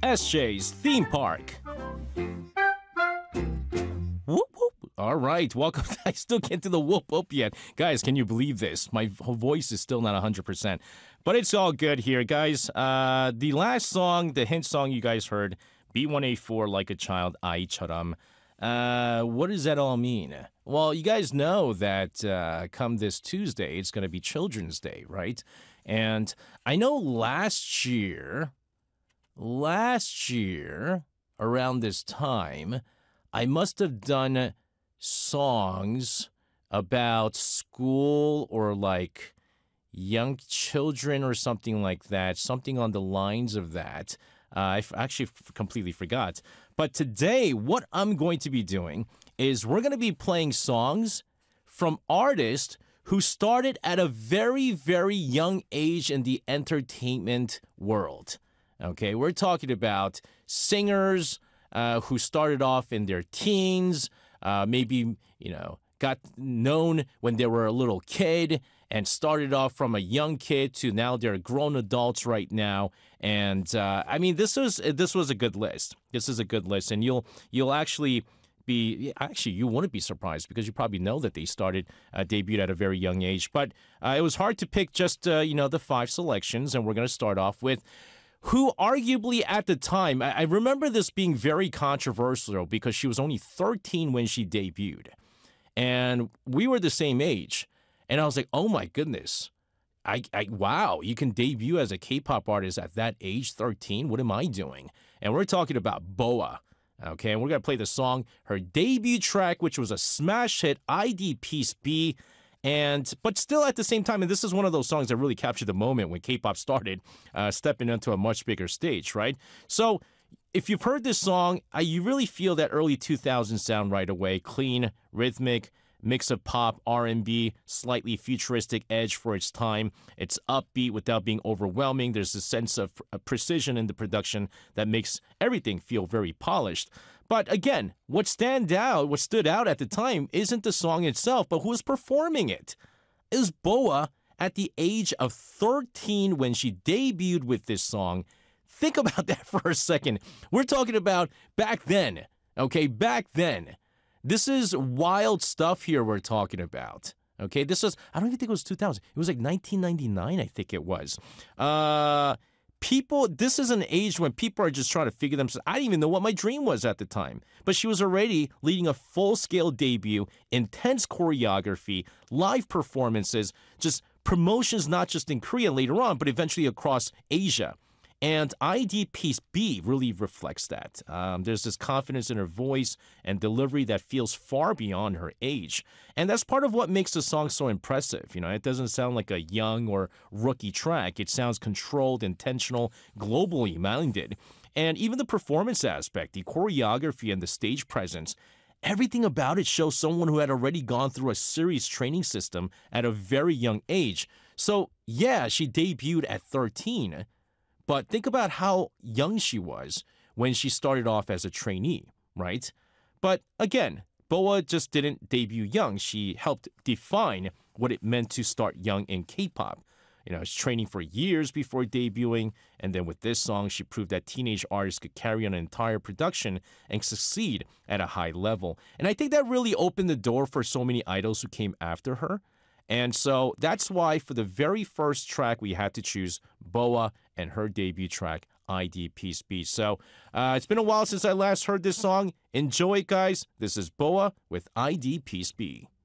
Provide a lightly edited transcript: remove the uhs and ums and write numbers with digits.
SJ's Theme Park. Whoop, whoop. All right, welcome. I still can't do the whoop whoop yet. Guys, can you believe this? My voice is still not 100%. But it's all good here, guys. The last song, the hint song you guys heard, B1A4, Like a Child, Aicharam. What does that all mean? Well, you guys know that come this Tuesday, it's going to be Children's Day, right? And I know last year, around this time, I must have done songs about school or like young children or something like that, something on the lines of that. I actually completely forgot. But today, what I'm going to be doing is we're going to be playing songs from artists who started at a very, very young age in the entertainment world. Okay, we're talking about singers who started off in their teens, maybe, got known when they were a little kid and started off from a young kid to now they're grown adults right now. And I mean, this was a good list. This is a good list, and you'll actually you wouldn't be surprised because you probably know that they debuted at a very young age. But it was hard to pick just the 5 selections, and we're going to start off with who arguably at the time, I remember this being very controversial because she was only 13 when she debuted. And we were the same age. And I was like, oh my goodness. Wow, you can debut as a K-pop artist at that age, 13? What am I doing? And we're talking about BoA. Okay, and we're going to play the song, her debut track, which was a smash hit, ID Peace B. But still at the same time, and this is one of those songs that really captured the moment when K-pop started stepping into a much bigger stage, right? So if you've heard this song, you really feel that early 2000s sound right away. Clean, rhythmic, mix of pop, R&B, slightly futuristic edge for its time. It's upbeat without being overwhelming. There's a sense of precision in the production that makes everything feel very polished. But again, what stood out at the time isn't the song itself, but who was performing it. It was BoA at the age of 13 when she debuted with this song. Think about that for a second. We're talking about back then, okay? Back then. This is wild stuff here we're talking about, okay? I don't even think it was 2000. It was like 1999, I think it was. This is an age when people are just trying to figure themselves. I didn't even know what my dream was at the time. But she was already leading a full-scale debut, intense choreography, live performances, just promotions not just in Korea later on, but eventually across Asia. And ID Peace B really reflects that. There's this confidence in her voice and delivery that feels far beyond her age. And that's part of what makes the song so impressive. It doesn't sound like a young or rookie track. It sounds controlled, intentional, globally minded. And even the performance aspect, the choreography and the stage presence, everything about it shows someone who had already gone through a serious training system at a very young age. So, yeah, she debuted at 13. But think about how young she was when she started off as a trainee, right? But again, BoA just didn't debut young. She helped define what it meant to start young in K-pop. She's training for years before debuting, and then with this song, she proved that teenage artists could carry on an entire production and succeed at a high level. And I think that really opened the door for so many idols who came after her. And so that's why for the very first track, we had to choose BoA and her debut track, ID Peace B. So it's been a while since I last heard this song. Enjoy it, guys. This is BoA with ID Peace B.